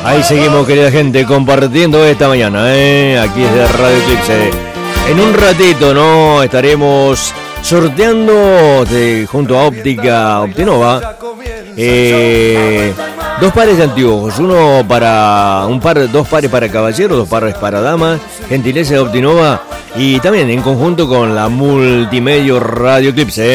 Ahí seguimos, querida gente, compartiendo esta mañana, aquí desde Radio Eclipse. En un ratito, ¿no? Estaremos sorteando junto a Óptica Optinova 2 pares de anteojos, dos pares para caballeros, 2 pares para damas, gentileza de Optinova, y también en conjunto con la Multimedia Radio Eclipse.